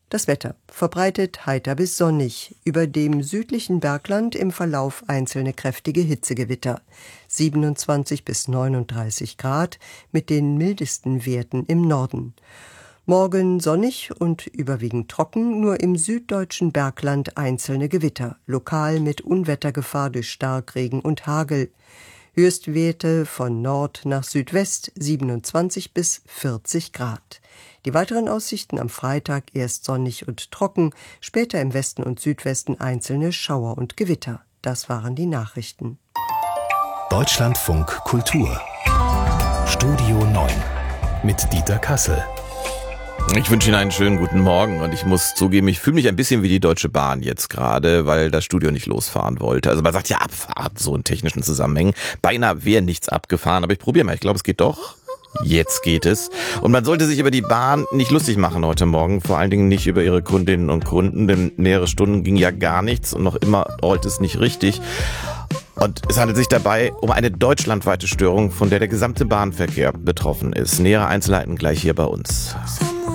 Das Wetter: verbreitet heiter bis sonnig, über dem südlichen Bergland im Verlauf einzelne kräftige Hitzegewitter. 27 bis 39 Grad mit den mildesten Werten im Norden. Morgen sonnig und überwiegend trocken, nur im süddeutschen Bergland einzelne Gewitter, lokal mit Unwettergefahr durch Starkregen und Hagel. Höchstwerte von Nord nach Südwest 27 bis 40 Grad. Die weiteren Aussichten: am Freitag erst sonnig und trocken, später im Westen und Südwesten einzelne Schauer und Gewitter. Das waren die Nachrichten. Deutschlandfunk Kultur Studio 9 mit Dieter Kassel. Ich wünsche Ihnen einen schönen guten Morgen und ich muss zugeben, ich fühle mich ein bisschen wie die Deutsche Bahn jetzt gerade, weil das Studio nicht losfahren wollte. Also man sagt ja Abfahrt, so in technischen Zusammenhängen. Beinahe wäre nichts abgefahren, aber ich probiere mal. Ich glaube, es geht doch. Jetzt geht es. Und man sollte sich über die Bahn nicht lustig machen heute Morgen, vor allen Dingen nicht über ihre Kundinnen und Kunden, denn mehrere Stunden ging ja gar nichts und noch immer rollt es nicht richtig. Und es handelt sich dabei um eine deutschlandweite Störung, von der der gesamte Bahnverkehr betroffen ist. Nähere Einzelheiten gleich hier bei uns.